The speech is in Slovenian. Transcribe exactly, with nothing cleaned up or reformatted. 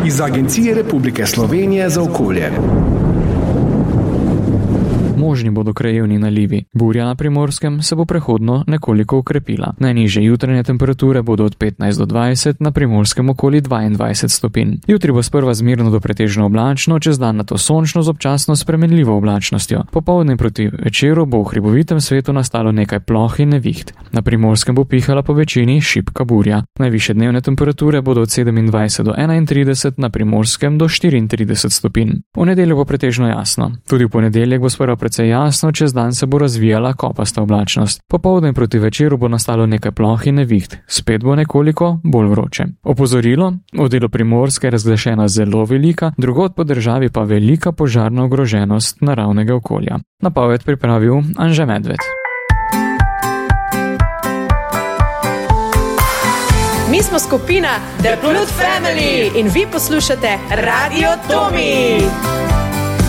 iz Agencije Republike Slovenije za okolje. Možni bodo krajevni nalivi. Burja na Primorskem se bo prehodno nekoliko ukrepila. Najnižje jutranje temperature bodo od petnajst do dvajset, na Primorskem okoli dvaindvajset stopinj. Jutri bo sprva zmerno do pretežno oblačno, čez dan nato sončno z občasno spremenljivo oblačnostjo. Popoldne proti večeru bo v hribovitem svetu nastalo nekaj ploh in neviht. Na Primorskem bo pihala po večini šibka burja. Najvišje dnevne temperature bodo od sedemindvajset do enaintrideset, na Primorskem do štiriintrideset stopinj. V nedeljo bo pretežno jasno. Tudi v ponedeljek bo sprva precej jasno, čez dan se bo razvijala kopasta oblačnost. Popoldne proti večeru bo nastalo nekaj ploh in neviht. Spet bo nekoliko bolj vroče. Opozorilo: v delu Primorske je razglašena zelo velika, drugod po državi pa velika požarna ogroženost naravnega okolja. Napoved pripravil Anže Medved. Mi smo skupina The Plut Family in vi poslušate Radio Tomi.